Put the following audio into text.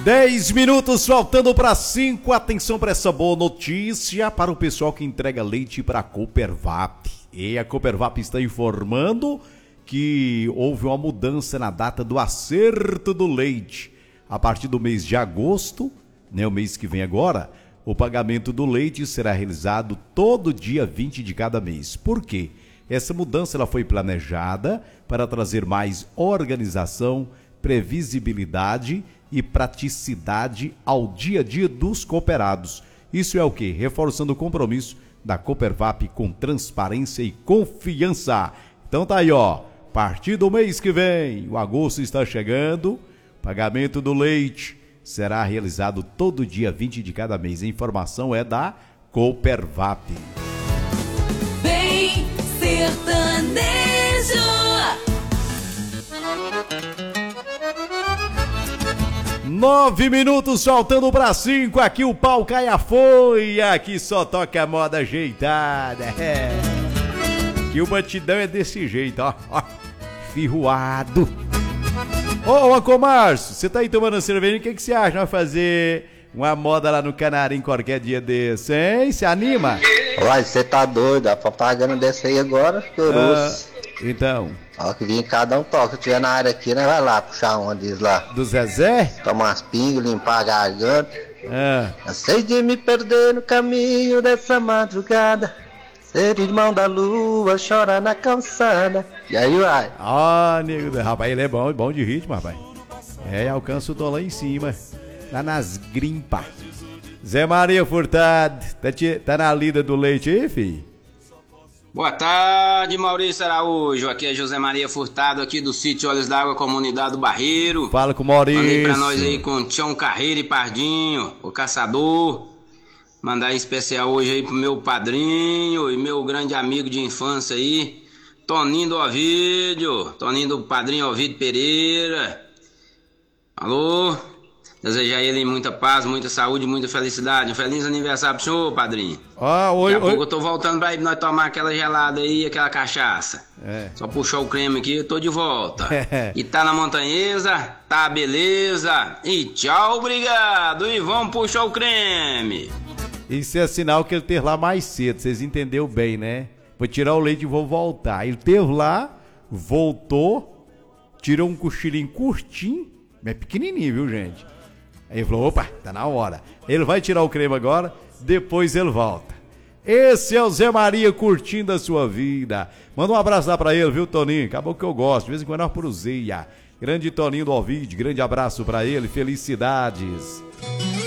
10 minutos faltando para 5. Atenção para essa boa notícia para o pessoal que entrega leite para a Copervap. E a Copervap está informando que houve uma mudança na data do acerto do leite. A partir do mês de agosto, né, o mês que vem agora, o pagamento do leite será realizado todo dia 20 de cada mês. Por quê? Essa mudança ela foi planejada para trazer mais organização, previsibilidade e praticidade ao dia a dia dos cooperados. Isso é o quê? Reforçando o compromisso da Copervap com transparência e confiança. Então tá aí, ó. A partir do mês que vem, o agosto está chegando, pagamento do leite será realizado todo dia 20 de cada mês. A informação é da Copervap. Bem sertanejo. 9 minutos faltando para 5. Aqui o pau cai a folha. Aqui só toca moda ajeitada. Que o batidão é desse jeito, ó. Firruado. Ô, Acomárcio, você tá aí tomando cerveja, o que você acha? Nós fazer uma moda lá no Canarim qualquer dia desse, hein? Se anima? Uai, você tá doido, a propaganda dessa aí agora, então. Ó, que vinha cada um toque, se tiver na área aqui, né? Vai lá puxar uma deles lá. Do Zezé? Tomar umas pingas, limpar a garganta. Cansei de me perder no caminho dessa madrugada. Ser irmão da lua, chora na calçada. E aí, vai? Nego, rapaz, ele é bom de ritmo, rapaz. Alcança o tom lá em cima, lá nas grimpas. Zé Maria Furtado, tá na lida do leite aí, filho? Boa tarde, Maurício Araújo. Aqui é José Maria Furtado, aqui do sítio Olhos d'Água, comunidade do Barreiro. Fala com o Maurício. Mandei pra nós aí com Tião Carreiro e Pardinho, o caçador. Mandar em especial hoje aí pro meu padrinho e meu grande amigo de infância aí, Toninho do Ovídio, Toninho do Padrinho Ovídio Pereira. Alô? Desejar a ele muita paz, muita saúde, muita felicidade. Um feliz aniversário pro senhor, padrinho. Daqui a pouco eu tô voltando pra nós tomar aquela gelada aí, aquela cachaça. Só puxar o creme aqui, eu tô de volta. E tá na montanhesa, tá beleza. E tchau, obrigado. E vamos puxar o creme. Isso é sinal que ele teve lá mais cedo, vocês entenderam bem, né? Vou tirar o leite e vou voltar. Ele teve lá, voltou, tirou um cochilinho curtinho, mas pequenininho, viu, gente? Aí ele falou, opa, tá na hora. Ele vai tirar o creme agora, depois ele volta. Esse é o Zé Maria curtindo a sua vida. Manda um abraço lá pra ele, viu, Toninho? Acabou que eu gosto, de vez em quando nós proseia. Grande Toninho do Ovídio, grande abraço pra ele, felicidades.